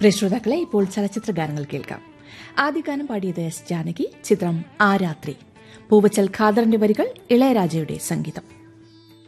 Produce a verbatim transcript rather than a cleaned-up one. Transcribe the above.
പ്രിയ ശ്രോതാക്കളെ, ഇപ്പോൾ ചലച്ചിത്ര ഗാനങ്ങൾ കേൾക്കാം. ആദ്യ ഗാനം പാടിയത് എസ് ജാനകി, ചിത്രം ആ രാത്രി. പൂവച്ചൽ ഖാദറിന്റെ വരികൾ, ഇളയരാജയുടെ സംഗീതം.